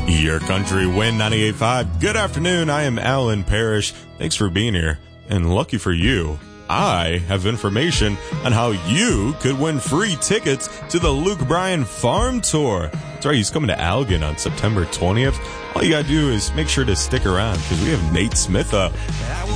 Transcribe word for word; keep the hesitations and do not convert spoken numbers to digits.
Your Country Win ninety-eight point five. Good afternoon. I am Alan Parrish. Thanks for being here. And lucky for you, I have information on how you could win free tickets to the Luke Bryan Farm Tour. That's right. He's coming to Allegan on September twentieth. All you got to do is make sure to stick around because we have Nate Smith up.